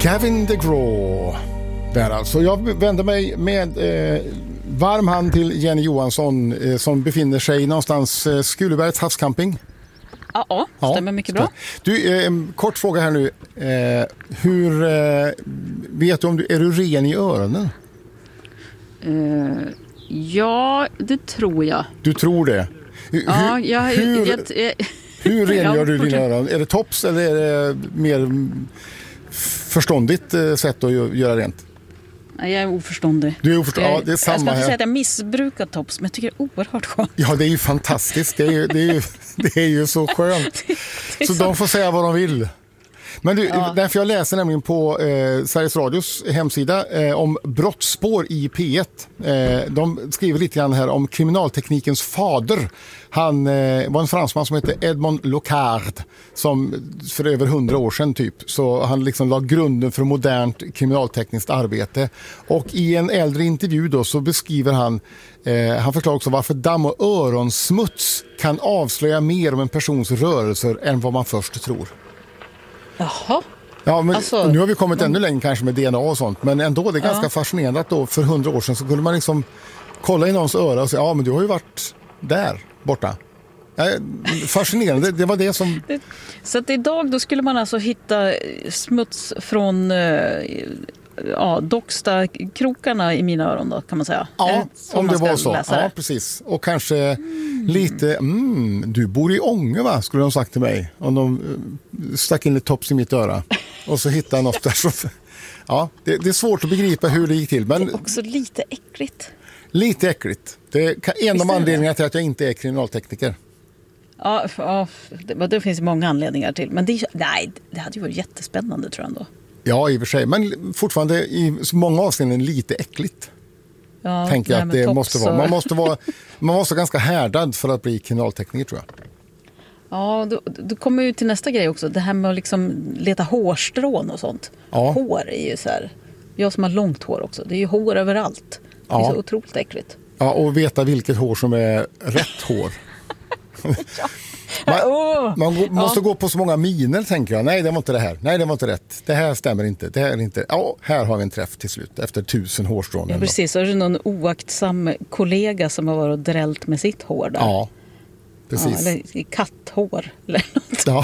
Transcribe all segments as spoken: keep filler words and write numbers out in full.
Gavin DeGraw. Där alltså. Jag vänder mig med eh, varm hand till Jenny Johansson eh, som befinner sig någonstans eh, Skulebergs havscamping. Ja, stämmer mycket bra. Du, eh, kort fråga här nu. Eh, hur eh, vet du om du är du ren i öronen? Uh, ja, det tror jag. Du tror det? Hur, ja, jag, hur, jag, jag, hur rengör ja, du dina öron? Är det tops eller är det mer förståndigt sätt att göra rent? Jag är oförståndig. Du är oförståndig. Ja, det är samma jag ska inte här. säga att jag missbrukar tops, men jag tycker det är oerhört skönt. Ja, det är ju fantastiskt. Det är ju, det är ju, det är ju så skönt. det, det så, så de får säga vad de vill. Men du, ja. Därför jag läser nämligen på eh, Sveriges Radios hemsida eh, om brottsspår i P ett. Eh, de skriver lite grann här om kriminalteknikens fader. Han eh, var en fransman som hette Edmond Locard som för över hundra år sedan typ. Så han liksom la grunden för modernt kriminaltekniskt arbete. Och i en äldre intervju då så beskriver han, eh, han förklarar också varför damm- och öronsmuts kan avslöja mer om en persons rörelser än vad man först tror. Jaha. Ja, men alltså, nu har vi kommit ännu längre kanske med D N A och sånt. Men ändå, det är ganska ja. fascinerande att då för hundra år sedan så kunde man liksom kolla i någons öra och säga, ja men du har ju varit där borta. Ja, fascinerande, det var det som... Så att idag då skulle man alltså hitta smuts från ja, docksta krokarna i mina öron då, kan man säga. Ja, om det var så. Ja, precis. Och kanske mm. lite, mm, du bor i Ånge va, skulle de sagt till mig. Om de stack in lite tops i mitt öra. Och så hittade något där som... Ja, det, det är svårt att begripa hur det gick till. Men det är också lite äckligt. Lite äckligt. Det är en av anledningarna till att jag inte är kriminaltekniker. Ja, ja det, det finns många anledningar till. Men det, nej, det hade ju varit jättespännande tror jag ändå. Ja, i och för sig. Men fortfarande i många avseenden lite äckligt. Ja, tänker jag att det måste vara. Man måste vara. Man måste vara ganska härdad för att bli kriminaltekniker tror jag. Ja, då, då kommer vi till nästa grej också. Det här med att liksom leta hårstrån och sånt. Ja. Hår är ju så här. Jag som har långt hår också. Det är ju hår överallt. Det är ja. så otroligt äckligt. Ja, och veta vilket hår som är rätt hår. ja. Man, oh. man gå, måste ja. gå på så många miner tänker jag. Nej, det var inte det här. Nej, det var inte rätt. Det här stämmer inte. Det här är inte. Ja, här har vi en träff till slut efter tusen hårstrån. Ja, precis. Så är det någon oaktsam kollega som har varit och drällt med sitt hår där. Ja, precis. Ja, eller katthår eller något. Ja.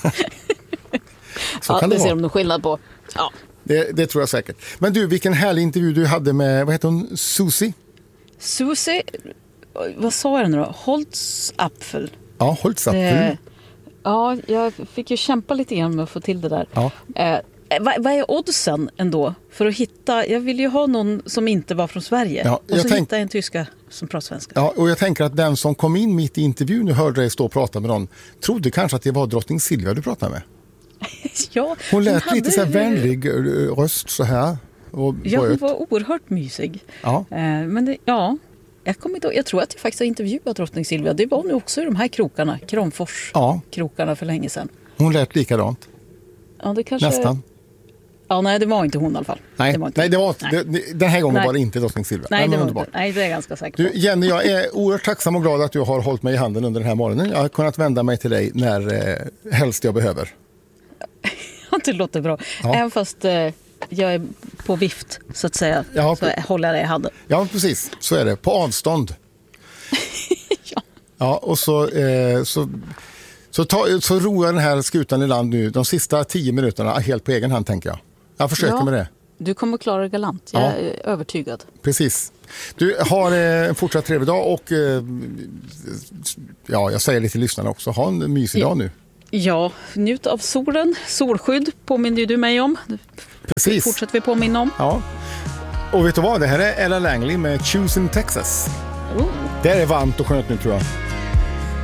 så ja, kan det, det ser vara. de nog skillnad på. Ja. Det, det tror jag säkert. Men du, vilken härlig intervju du hade med, vad heter hon? Susie? Susie, vad sa jag nu då? Holtzapfel. Ja, Holtzapfel. Ja, jag fick ju kämpa lite grann med att få till det där. Ja. Eh, vad, vad är oddsen ändå för att hitta, jag vill ju ha någon som inte var från Sverige. Ja, och så tänk... hitta en tyska som pratar svenska. Ja, och jag tänker att den som kom in mitt i intervjun och hörde dig stå och prata med någon trodde kanske att det var drottning Silvia du pratade med. ja, hon lät hon lite så här hade... vänlig röst så här. Och ja, hon var oerhört mysig. Ja. Eh, men det, ja... Jag, kommer inte, jag tror att jag faktiskt har intervjuat drottning Silvia. Det var nu också i de här krokarna, Kramfors-krokarna ja. för länge sedan. Hon lät likadant. Ja, det kanske... Nästan. Ja, nej, det var inte hon i alla fall. Nej, det var inte nej, det var, nej. Det, den här gången nej. var det inte drottning Silvia. Nej, nej, det var inte. Nej, det är jag ganska säker på. Du, Jenny, jag är oerhört tacksam och glad att du har hållit mig i handen under den här morgonen. Jag har kunnat vända mig till dig när eh, helst jag behöver. Det låter bra. Ja. Även fast... Eh, jag är på vift, så att säga. Ja, så håller jag det i handen. Ja, precis. Så är det. På avstånd. ja. Ja, och så, eh, så, så, ta, så roar den här skutan i land nu de sista tio minuterna helt på egen hand, tänker jag. Jag försöker ja, med det. Du kommer klara det galant. Jag ja. är övertygad. Precis. Du har eh, en fortsatt trevlig dag och eh, ja, jag säger lite till lyssnarna också. Ha en mysig ja. dag nu. Ja, njut av solen. Solskydd påminner du mig om. Precis. Fortsätter vi påminna om. Ja. Och vet du vad? Det här är Ella Langley med Choosing Texas. Oh. Det är varmt och skönt nu tror jag.